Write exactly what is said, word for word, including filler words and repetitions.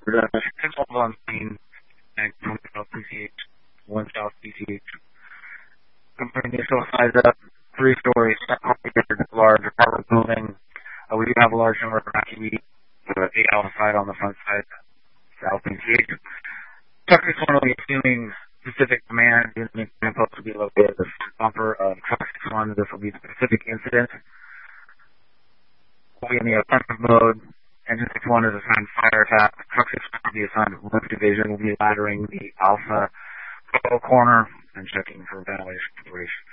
six on scene, and one South P C H, one South P C H. Comparing the initial size up, three stories, large apartment building. Uh, we do have a large number of evacuees, uh, eight outside on the front side, South P C H. Truck six one will be assuming specific command. The incident post will be located at the front bumper of Truck six one. This will be the specific incident. We'll be in the offensive mode. Engine six one is assigned fire attack. Truck six one will be assigned roof division. We'll be laddering the Alpha Bravo corner and checking for ventilation preparation.